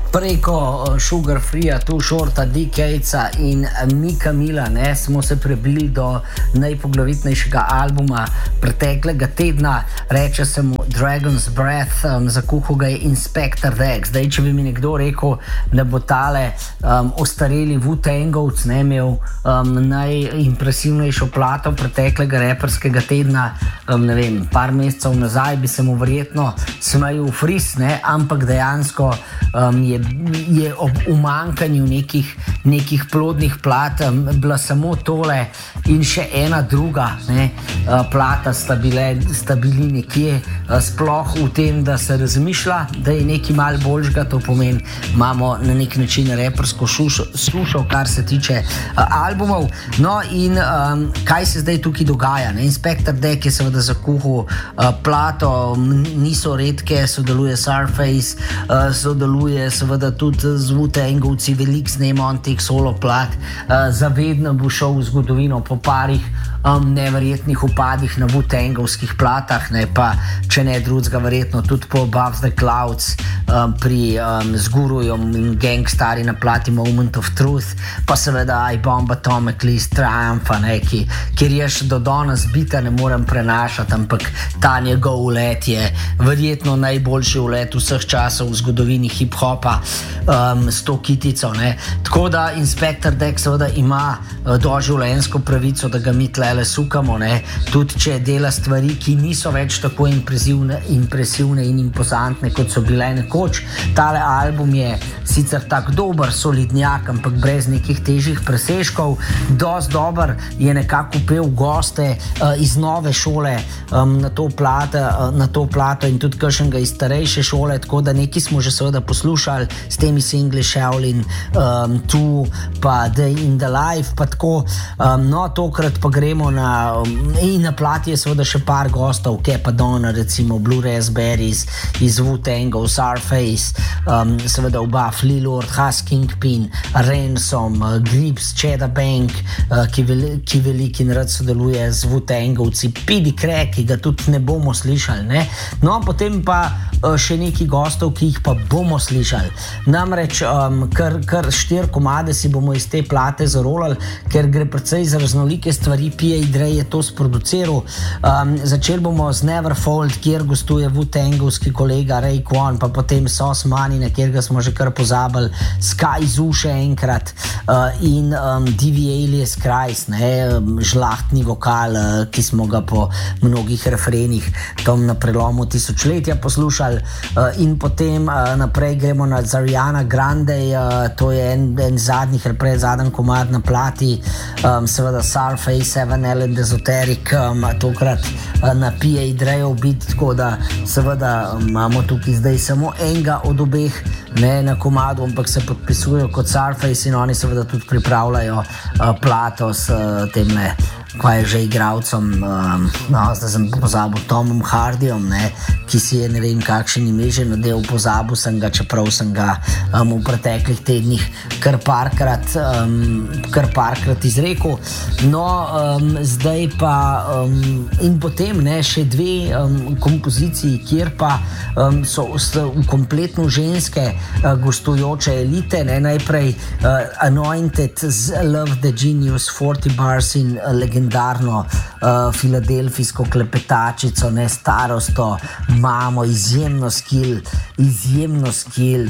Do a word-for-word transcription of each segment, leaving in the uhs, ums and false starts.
preko Sugar Freeja, Too Shorta, D K-ca in Mika Mila, ne, smo se prebili do najpoglavitnejšega albuma preteklega tedna, reče se mu Dragon's Breath, um, zakuhal ga je Inspector Deck. Zdaj, če bi mi nekdo rekel, da bo tale um, ostareli Wu-Tangovc ne imel um, najimpresivnejšo plato preteklega reperskega tedna, um, ne vem, par mesecev nazaj, bi se mu verjetno smejal fris, ne, ampak dejansko um, je je ob umankanju nekih, nekih plodnih plat um, bila samo tole in še ena druga ne, uh, plata sta, bile, sta bili nekje uh, sploh v tem, da se razmišlja, da je nekaj malo boljšega, to pomeni, imamo na nek način repersko slušal, kar se tiče uh, albumov. No in um, kaj se zdaj tukaj dogaja? Ne? Inspector Deck je seveda zakuhal uh, plato, niso redke, sodeluje Surface, uh, sodeluje seveda tudi z Wu-Tangovci, velik snema on teh solo plat, uh, zavedno bo šel v zgodovino po parih um, neverjetnih upadih na Wu-Tangovskih platah, ne, pa če ne drugega verjetno tudi po Above the Clouds um, pri um, Zgurujom in Gangstari na plati Moment of Truth, pa seveda I Bomb Atomic List, Triumpha, ne, ki, kjer je še do danes bita ne morem prenašati, ampak ta njegov ulet je verjetno najboljši ulet vseh časov v zgodovini hip-hopa um, s to kitico. Ne. Tako da Inspector Deck seveda ima uh, doživljenjsko pravico, da ga mi tlele sukamo, ne. Tudi če dela stvari, ki niso več tako impresivne, impresivne in impozantne, kot so bile nekoč. Tale album je sicer tak dober, solidnjak, ampak brez nekih težjih presežkov. Dost dober je nekako pel goste uh, iz nove šole um, na, to plata, uh, na to plato in tudi kakšnega iz starejše šole, tako da nekaj smo že seveda poslušali s temi singli Shaolin um, Two, pa Day in the Life, pa tako. Um, no, tokrat pa gremo na, um, in na plati je seveda še par gostov, Kepa Donna, recimo Blue Raspberries iz Wu-Tangov, Surface, um, seveda oba Flea Lord, Hus Kingpin, Ransom, uh, Grips, Cheddar Bank, uh, ki, veli, ki velik in rad sodeluje z Wu-Tangovci, P D Crack, ki ga tudi ne bomo slišali, ne? No, potem pa uh, še neki gostov, ki jih pa bomo slišali. Namreč um, kar, kar štir komade si bomo iz te plate zarolali, ker gre predvsej za raznolike stvari. P A Dre je to sproduciral. Um, začeli bomo z Neverfold, kjer gostuje Wu-Tangovski kolega Raekwon, pa potem Sauce Money, na kjerga smo že kar pozabili, Sky Zoo še enkrat uh, in um, D V Alias Christ, ne, žlahtni vokal, uh, ki smo ga po mnogih refrenih tam na prelomu tisočletja poslušali, uh, in potem uh, naprej gremo na Ariana Grande, uh, to je en, en zadnjih ali pred zadnji komad na plati, um, seveda Surface, Seven Ellen Esoteric, um, tokrat uh, na P A Drejev bit, tako da seveda um, imamo tukaj zdaj samo enega od obeh, ne na komadu, ampak se podpisujejo kot Surface in oni seveda tudi pripravljajo uh, plato s uh, temle, kaj je že igralcem, um, no, zdaj sem pozabil, Tomom Hardyjem, ne, ki si je ne vem kakšen ime že nadel, pozabil sem ga, čeprav sem ga um, v preteklih tednih kar parkrat, um, kar parkrat izrekel. No, um, zdaj pa um, in potem ne, še dve um, kompoziciji, kjer pa um, so, so v kompletno ženske uh, gostujoče elite, ne, najprej uh, Anointed z Love the Genius, forty bars in uh, legendarno uh, filadelfijsko klepetačico, ne, starosto mamo, izjemno skill, izjemno skill,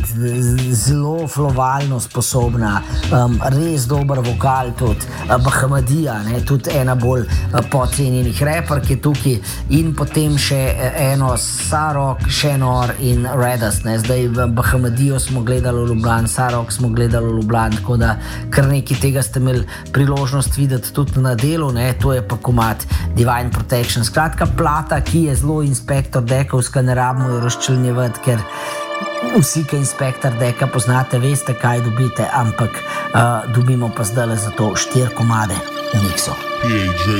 zelo flovalno sposobna, um, res dober vokal tudi, uh, Bahamadija, ne, tudi ena bolj uh, podcenjenih reper, ki je tukaj, in potem še eno Sarok, Shenor in Redust, ne, zdaj v Bahamadijo smo gledali v Ljubljani, Sarok smo gledali v Ljubljani, tako da kar nekaj tega ste imeli priložnost videti tudi na delu, ne, to je pa komad Divine Protection. Skratka, plata, ki je zelo Inspector Deckovska, ne rabimo jo razčlenjevati, ker vsi, ki Inspector Decka poznate, veste, kaj dobite, ampak uh, dobimo pa zdaj za to štiri komade v miksu.